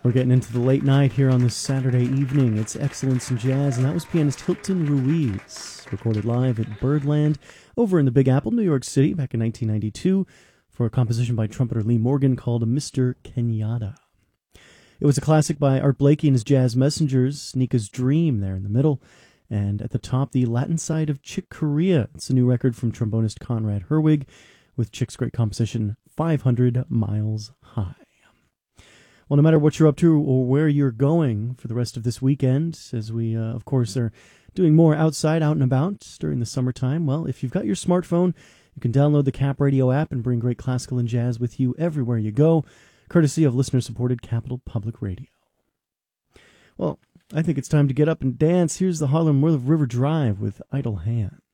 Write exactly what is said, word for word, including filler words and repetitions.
We're getting into the late night here on this Saturday evening. It's Excellence in Jazz, and that was pianist Hilton Ruiz, recorded live at Birdland over in the Big Apple, New York City, back in nineteen ninety-two, for a composition by trumpeter Lee Morgan called Mister Kenyatta. It was a classic by Art Blakey and his Jazz Messengers, Nika's Dream there in the middle, and at the top, the Latin side of Chick Corea. It's a new record from trombonist Conrad Herwig with Chick's great composition, five hundred miles High. Well, no matter what you're up to or where you're going for the rest of this weekend, as we, uh, of course, are doing more outside, out and about during the summertime, well, if you've got your smartphone, you can download the Cap Radio app and bring great classical and jazz with you everywhere you go, courtesy of listener-supported Capital Public Radio. Well, I think it's time to get up and dance. Here's the Harlem River Drive with Idle Hands.